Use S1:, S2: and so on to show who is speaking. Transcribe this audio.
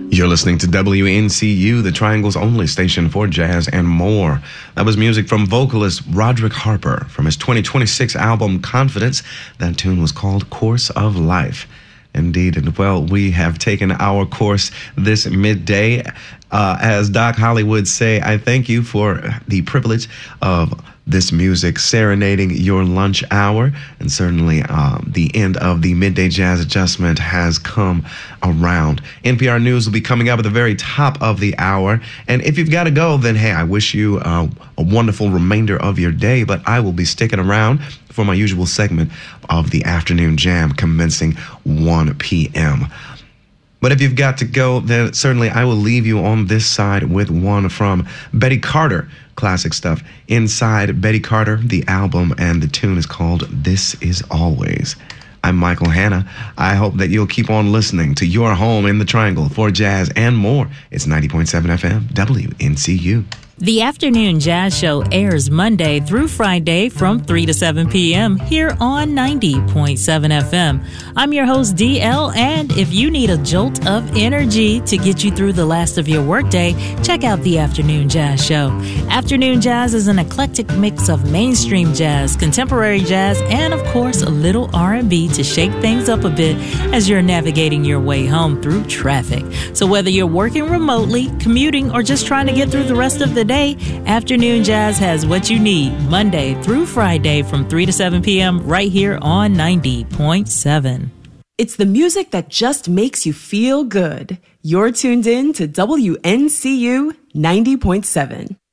S1: You're listening to WNCU, the Triangle's only station for jazz and more. That was music from vocalist Roderick Harper from his 2026 album Confidence. That tune was called Course of Life. Indeed, and well, we have taken our course this midday. As Doc Holly would say, I thank you for the privilege of this music serenading your lunch hour. And certainly the end of the Midday Jazz Adjustment has come around. NPR News will be coming up at the very top of the hour. And if you've got to go, then hey, I wish you a wonderful remainder of your day. But I will be sticking around for my usual segment of the Afternoon Jam commencing 1 p.m. But if you've got to go, then certainly I will leave you on this side with one from Betty Carter. Classic stuff. Inside Betty Carter, the album, and the tune is called This Is Always. I'm Michael Hanna. I hope that you'll keep on listening to your home in the Triangle for jazz and more. It's 90.7 FM, WNCU.
S2: The Afternoon Jazz Show airs Monday through Friday from 3 to 7 p.m. here on 90.7 FM. I'm your host, DL, and if you need a jolt of energy to get you through the last of your workday, check out the Afternoon Jazz Show. Afternoon Jazz is an eclectic mix of mainstream jazz, contemporary jazz, and of course a little R&B to shake things up a bit as you're navigating your way home through traffic. So whether you're working remotely, commuting, or just trying to get through the rest of the day, Afternoon Jazz has what you need Monday through Friday from 3 to 7 p.m. right here on 90.7.
S3: It's the music that just makes you feel good. You're tuned in to WNCU 90.7.